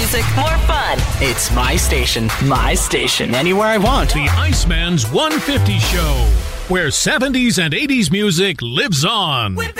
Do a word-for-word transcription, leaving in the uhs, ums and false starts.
music, more fun. It's my station. My station. Anywhere I want. The Iceman's one fifty Show, where seventies and eighties music lives on.